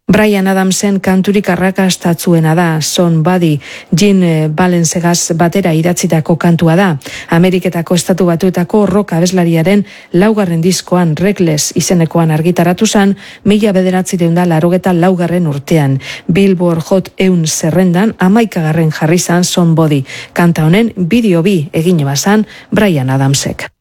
Bryan Adamsen kanturik arrakastatzuena da, Somebody, Gene Balencegaz batera idatzitako kantua da. Ameriketako Estatu Batuetako rock abeslariaren laugarren diskoan Reckless izenekoan argitaratu zen, 1984 urtean. Billboard Hot 100 zerrendan 11. jarri zen Somebody. Kanta honen bideo bi egin bazan Bryan Adamsek.